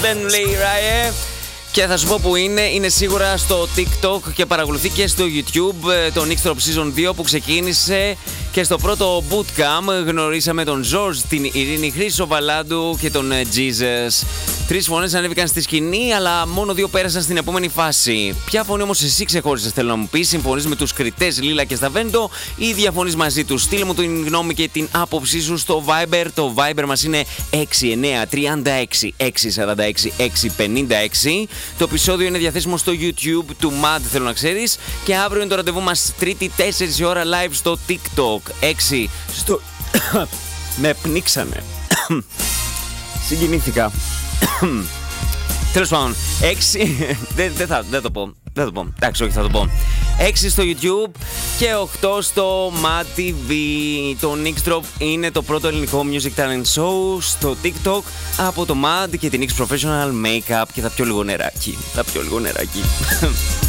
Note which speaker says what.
Speaker 1: Δεν λέει η Ράιε. Και θα σου πω που είναι σίγουρα στο TikTok και παρακολουθεί και στο YouTube το Nix Drop Season 2 που ξεκίνησε. Και στο πρώτο bootcamp γνωρίσαμε τον George, την Ειρήνη Χρυσοβαλάντου και τον Jesus. 3 φωνές ανέβηκαν στη σκηνή, αλλά μόνο 2 πέρασαν στην επόμενη φάση. Ποια φωνή όμως εσύ ξεχώρισες, θέλω να μου πεις? Συμφωνείς με τους κριτές Λίλα και Σταβέντο ή διαφωνείς μαζί τους? Στείλε μου την γνώμη και την άποψή σου στο Viber. Το Viber μας είναι 6936 646 656. Το επεισόδιο είναι διαθέσιμο στο YouTube του MAD, θέλω να ξέρεις. Και αύριο είναι το ραντεβού μας, Τρίτη 4 η ώρα live στο TikTok. 6 στο... Με πνίξανε. Συγκινήθηκα. Τέλος πάντων, 6. Δεν το πω. Εντάξει, όχι, θα το πω. 6 στο YouTube και 8 στο MAD TV. Το Nix Drop είναι το πρώτο ελληνικό music talent show στο TikTok από το MAD και την Nix Professional Makeup. Και θα πιω λίγο νεράκι.